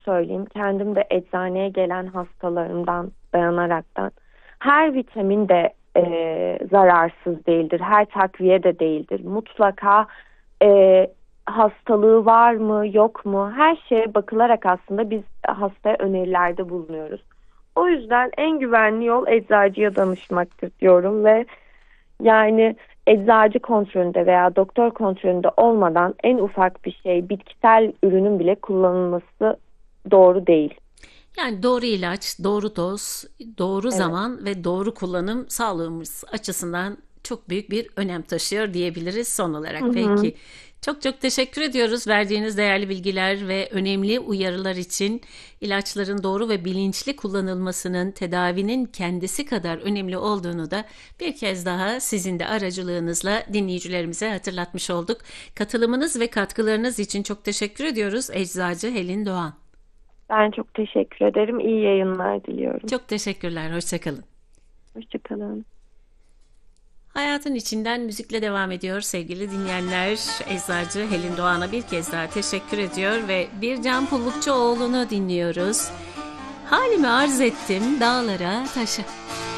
söyleyeyim. Kendim de eczaneye gelen hastalarımdan dayanaraktan. Her vitamin de zararsız değildir. Her takviye de değildir. Mutlaka hastalığı var mı yok mu her şeye bakılarak aslında biz hastaya önerilerde bulunuyoruz. O yüzden en güvenli yol eczacıya danışmaktır diyorum ve yani eczacı kontrolünde veya doktor kontrolünde olmadan en ufak bir şey, bitkisel ürünün bile kullanılması doğru değil. Yani doğru ilaç, doğru doz, doğru Evet. zaman ve doğru kullanım sağlığımız açısından çok büyük bir önem taşıyor diyebiliriz son Hı olarak. hı. Peki. Çok çok teşekkür ediyoruz verdiğiniz değerli bilgiler ve önemli uyarılar için. İlaçların doğru ve bilinçli kullanılmasının tedavinin kendisi kadar önemli olduğunu da bir kez daha sizin de aracılığınızla dinleyicilerimize hatırlatmış olduk. Katılımınız ve katkılarınız için çok teşekkür ediyoruz Eczacı Helin Doğan. Ben çok teşekkür ederim. İyi yayınlar diliyorum. Çok teşekkürler, hoşça kalın. Hoşçakalın. Hayatın içinden müzikle devam ediyor sevgili dinleyenler. Eczacı Helin Doğan'a bir kez daha teşekkür ediyor ve Bircan Pullukçuoğlu'nu dinliyoruz. Halimi arz ettim dağlara taşa.